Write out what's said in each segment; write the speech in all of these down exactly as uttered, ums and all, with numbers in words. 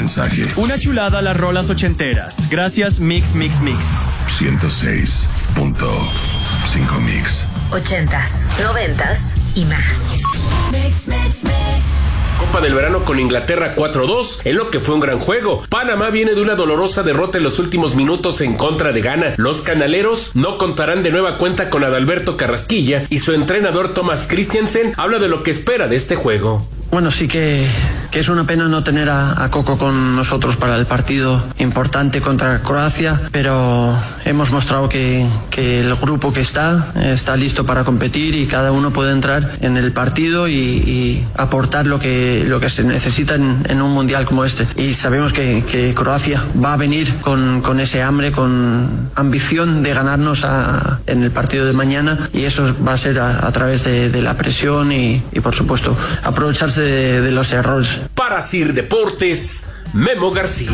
Mensaje. Una chulada a las rolas ochenteras. Gracias Mix Mix Mix. ciento seis punto cinco Mix. Ochentas, noventas y más. Mix, mix, mix. Copa del Verano con Inglaterra cuatro dos, en lo que fue un gran juego. Panamá viene de una dolorosa derrota en los últimos minutos en contra de Ghana. Los canaleros no contarán de nueva cuenta con Adalberto Carrasquilla y su entrenador Thomas Christiansen habla de lo que espera de este juego. Bueno, sí que, que es una pena no tener a, a Coco con nosotros para el partido importante contra Croacia, pero hemos mostrado que, que el grupo que está está listo para competir y cada uno puede entrar en el partido y, y aportar lo que, lo que se necesita en, en un mundial como este. Y sabemos que, que Croacia va a venir con, con ese hambre, con ambición de ganarnos a, en el partido de mañana, y eso va a ser a, a través de, de la presión y, y, por supuesto, aprovecharse De, de los errores. Para Sir Deportes, Memo García.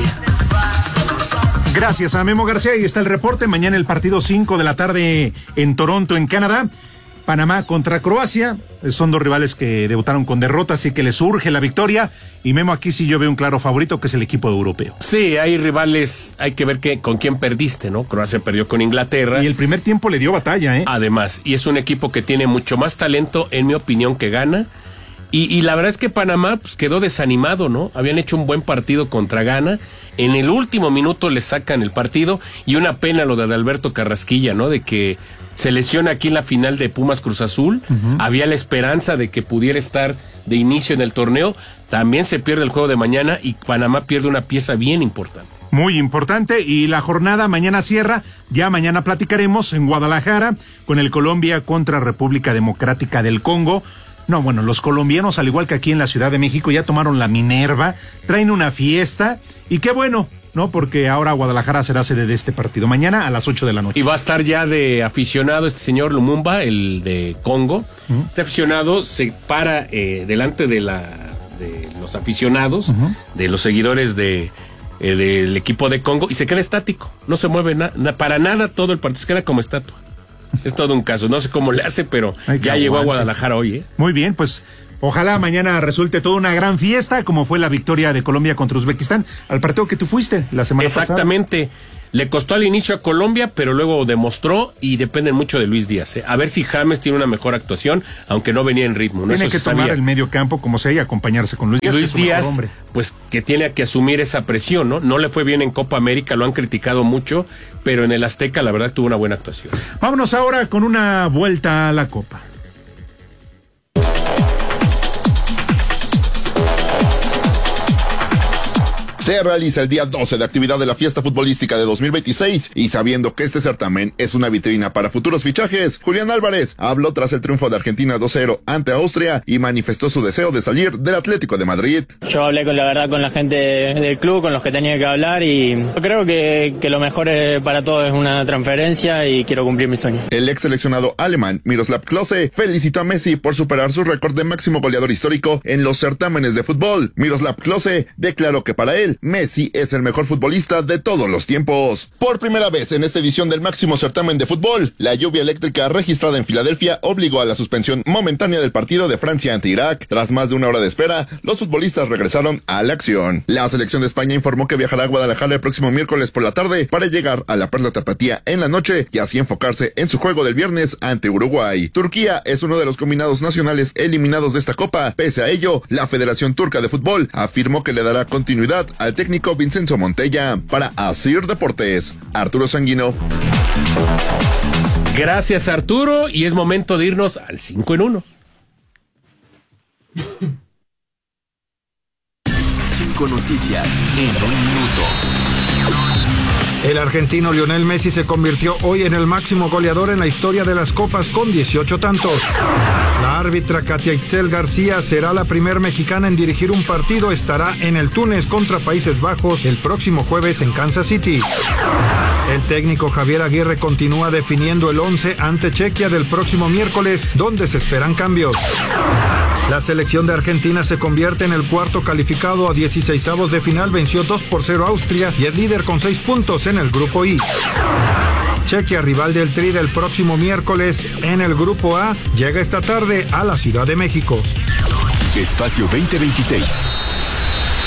Gracias a Memo García. Ahí está el reporte. Mañana el partido cinco de la tarde en Toronto, en Canadá. Panamá contra Croacia. Son dos rivales que debutaron con derrota, así que les urge la victoria. Y Memo, aquí sí yo veo un claro favorito, que es el equipo europeo. Sí, hay rivales, hay que ver que, con quién perdiste, ¿no? Croacia perdió con Inglaterra. Y el primer tiempo le dio batalla, ¿eh? Además, y es un equipo que tiene mucho más talento, en mi opinión, que Ghana. Y, y la verdad es que Panamá pues, quedó desanimado, ¿no? Habían hecho un buen partido contra Ghana. En el último minuto le sacan el partido. Y una pena lo de Adalberto Carrasquilla, ¿no? De que se lesiona aquí en la final de Pumas Cruz Azul. Uh-huh. Había la esperanza de que pudiera estar de inicio en el torneo. También se pierde el juego de mañana y Panamá pierde una pieza bien importante. Muy importante, y la jornada mañana cierra. Ya mañana platicaremos en Guadalajara con el Colombia contra República Democrática del Congo. No, bueno, los colombianos, al igual que aquí en la Ciudad de México, ya tomaron la Minerva, traen una fiesta, y qué bueno, ¿no? Porque ahora Guadalajara será sede de este partido, mañana a las ocho de la noche. Y va a estar ya de aficionado este señor Lumumba, el de Congo. Uh-huh. Este aficionado se para eh, delante de la de los aficionados, uh-huh. de los seguidores de eh, del equipo de Congo, y se queda estático, no se mueve na- na- para nada, todo el partido se queda como estatua. Es todo un caso, no sé cómo le hace, pero Ay, ya llegó a Guadalajara hoy, ¿eh? Muy bien, pues ojalá mañana resulte toda una gran fiesta, como fue la victoria de Colombia contra Uzbekistán, al partido que tú fuiste la semana pasada. Exactamente. Le costó al inicio a Colombia, pero luego demostró, y depende mucho de Luis Díaz, ¿eh? A ver si James tiene una mejor actuación, aunque no venía en ritmo, ¿no? Tiene Eso que tomar sabía. el medio campo como sea y acompañarse con Luis Díaz. Y Luis Díaz, hombre. pues que tiene que asumir esa presión, ¿no? No le fue bien en Copa América, lo han criticado mucho, pero en el Azteca la verdad tuvo una buena actuación. Vámonos ahora con una vuelta a la Copa. Se realiza el día doce de actividad de la fiesta futbolística de dos mil veintiséis, y sabiendo que este certamen es una vitrina para futuros fichajes, Julián Álvarez habló tras el triunfo de Argentina dos cero ante Austria y manifestó su deseo de salir del Atlético de Madrid. Yo hablé con la verdad con la gente del club, con los que tenía que hablar, y yo creo que, que lo mejor para todos es una transferencia y quiero cumplir mi sueño. El ex seleccionado alemán Miroslav Klose felicitó a Messi por superar su récord de máximo goleador histórico en los certámenes de fútbol. Miroslav Klose declaró que para él Messi es el mejor futbolista de todos los tiempos. Por primera vez en esta edición del máximo certamen de fútbol, la lluvia eléctrica registrada en Filadelfia obligó a la suspensión momentánea del partido de Francia ante Irak. Tras más de una hora de espera, los futbolistas regresaron a la acción. La selección de España informó que viajará a Guadalajara el próximo miércoles por la tarde para llegar a la Perla Tapatía en la noche y así enfocarse en su juego del viernes ante Uruguay. Turquía es uno de los combinados nacionales eliminados de esta copa. Pese a ello, la Federación Turca de Fútbol afirmó que le dará continuidad al técnico Vincenzo Montella. Para Asir Deportes, Arturo Sanguino. Gracias, Arturo, y es momento de irnos al cinco en uno. Cinco noticias en un minuto. El argentino Lionel Messi se convirtió hoy en el máximo goleador en la historia de las copas con dieciocho tantos. La árbitra Katia Itzel García será la primer mexicana en dirigir un partido. Estará en el Túnez contra Países Bajos el próximo jueves en Kansas City. El técnico Javier Aguirre continúa definiendo el once ante Chequia del próximo miércoles, donde se esperan cambios. La selección de Argentina se convierte en el cuarto calificado a dieciseisavos de final, venció dos por cero a Austria y es líder con seis puntos en el grupo I. Chequia, rival del Tri del próximo miércoles en el grupo A, llega esta tarde a la Ciudad de México. Espacio veinte veintiséis.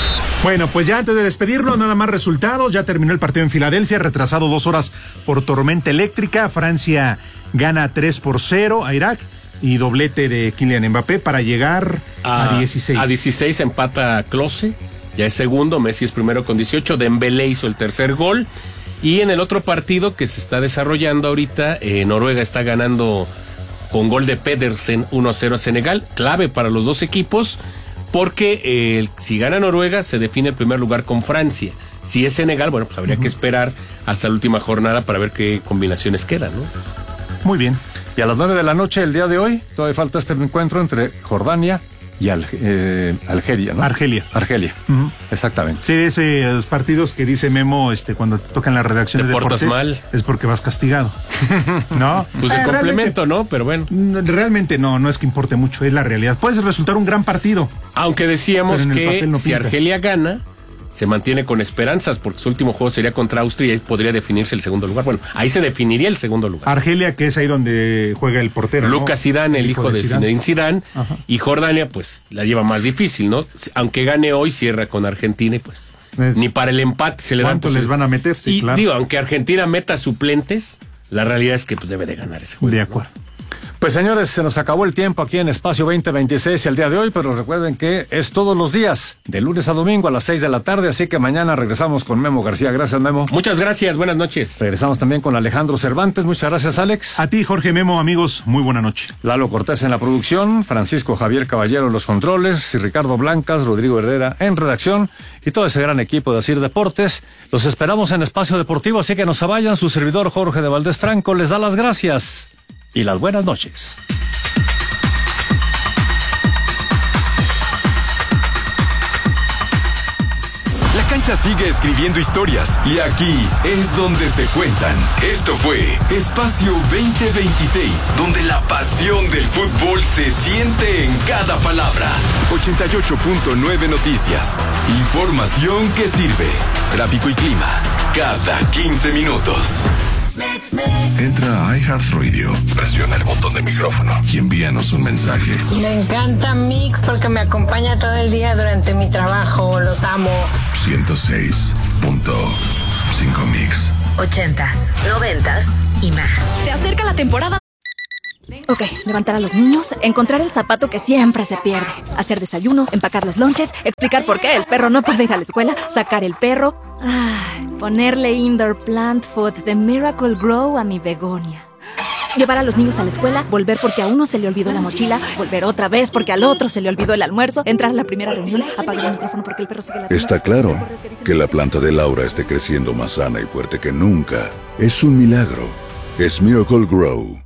Bueno, pues ya antes de despedirnos, nada más resultados. Ya terminó el partido en Filadelfia, retrasado dos horas por tormenta eléctrica. Francia gana tres por cero a Irak y doblete de Kylian Mbappé para llegar a, a dieciséis. A dieciséis empata Klose, ya es segundo, Messi es primero con dieciocho, Dembélé hizo el tercer gol. Y en el otro partido que se está desarrollando ahorita, eh, Noruega está ganando con gol de Pedersen uno a cero a Senegal, clave para los dos equipos, porque eh, si gana Noruega se define el primer lugar con Francia. Si es Senegal, bueno, pues habría uh-huh. que esperar hasta la última jornada para ver qué combinaciones quedan, ¿no? Muy bien. Y a las nueve de la noche, el día de hoy, todavía falta este encuentro entre Jordania y Al, eh, Algeria, ¿no? Argelia. Argelia, uh-huh. exactamente. Sí, esos partidos que dice Memo, este, cuando te tocan la redacción te de portas deportes, mal. Es porque vas castigado, ¿no? Pues de eh, complemento, ¿no? Pero bueno. Realmente no, no es que importe mucho, es la realidad. Puede resultar un gran partido. Aunque decíamos que no si Argelia gana, se mantiene con esperanzas, porque su último juego sería contra Austria y ahí podría definirse el segundo lugar. Bueno, ahí se definiría el segundo lugar. Argelia, que es ahí donde juega el portero, Lucas ¿no? Zidane, el, el hijo de, de Zinedine Zidane, y Jordania, pues, la lleva más difícil, ¿no? Aunque gane hoy, cierra con Argentina y pues, es, ni para el empate se le dan. ¿Cuánto les van a meter? Sí, y claro. digo, aunque Argentina meta suplentes, la realidad es que pues debe de ganar ese juego. De acuerdo. ¿No? Pues señores, se nos acabó el tiempo aquí en Espacio veinte veintiséis el día de hoy, pero recuerden que es todos los días, de lunes a domingo a las seis de la tarde, así que mañana regresamos con Memo García. Gracias, Memo. Muchas gracias, buenas noches. Regresamos también con Alejandro Cervantes. Muchas gracias, Alex. A ti, Jorge Memo, amigos, muy buena noche. Lalo Cortés en la producción, Francisco Javier Caballero en los controles, y Ricardo Blancas, Rodrigo Herrera en redacción, y todo ese gran equipo de Asir Deportes. Los esperamos en Espacio Deportivo, así que no se vayan. Su servidor Jorge de Valdés Franco les da las gracias y las buenas noches. La cancha sigue escribiendo historias y aquí es donde se cuentan. Esto fue Espacio veinte veintiséis, donde la pasión del fútbol se siente en cada palabra. ochenta y ocho punto nueve Noticias. Información que sirve. Tráfico y clima cada quince minutos. Entra a iHeartRadio, presiona el botón de micrófono y envíanos un mensaje. Me encanta Mix porque me acompaña todo el día durante mi trabajo. Los amo. ciento seis punto cinco Mix. Ochentas, noventas y más. Se acerca la temporada. Ok, levantar a los niños, encontrar el zapato que siempre se pierde, hacer desayuno, empacar los lonches, explicar por qué el perro no puede ir a la escuela, sacar el perro, ay, ponerle indoor plant food de Miracle Grow a mi begonia. Llevar a los niños a la escuela, volver porque a uno se le olvidó la mochila, volver otra vez porque al otro se le olvidó el almuerzo, entrar a la primera reunión, apagar el micrófono porque el perro sigue la... Está claro que la planta de Laura esté creciendo más sana y fuerte que nunca. Es un milagro. Es Miracle Grow.